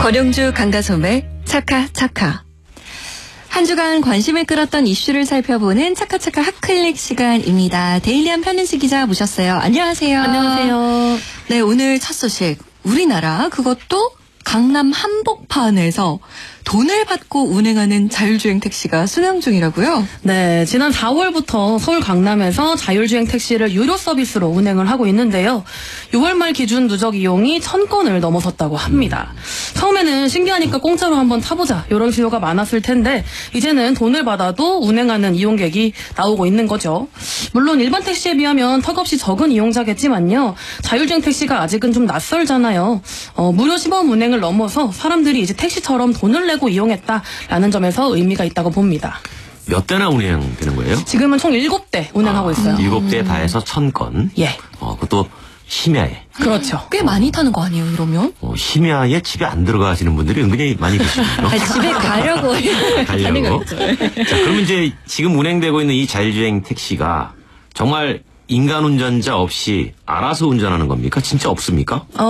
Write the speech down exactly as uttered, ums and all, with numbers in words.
권영주 강가솜의 차카차카. 한 주간 관심을 끌었던 이슈를 살펴보는 차카차카 핫클릭 시간입니다. 데일리한 편은지 기자 모셨어요. 안녕하세요. 안녕하세요. 네, 오늘 첫 소식. 우리나라 그것도 강남 한복판에서 돈을 받고 운행하는 자율주행 택시가 순항 중이라고요? 네, 지난 사월부터 서울 강남에서 자율주행 택시를 유료 서비스로 운행을 하고 있는데요. 유월 말 기준 누적 이용이 천 건을 넘어섰다고 합니다. 처음에는 신기하니까 공짜로 한번 타보자 이런 수요가 많았을 텐데 이제는 돈을 받아도 운행하는 이용객이 나오고 있는 거죠. 물론 일반 택시에 비하면 턱없이 적은 이용자겠지만요. 자율주행 택시가 아직은 좀 낯설잖아요. 어, 무료 시범 운행을 넘어서 사람들이 이제 택시처럼 돈을 내고 이용했다라는 점에서 의미가 있다고 봅니다. 몇 대나 운행되는 거예요? 지금은 총 일곱 대 운행하고 아, 있어요. 일곱 대 다해서 천 건. 예. 어, 그것도 심야에. 그렇죠. 꽤 많이 타는 거 아니에요, 이러면? 어, 심야에 집에 안 들어가시는 분들이 은근히 많이 계시거든요. 아니, 집에 가려고. 가려고. 자, 그러면 이제 지금 운행되고 있는 이 자율주행 택시가 정말 인간 운전자 없이 알아서 운전하는 겁니까? 진짜 없습니까? 어,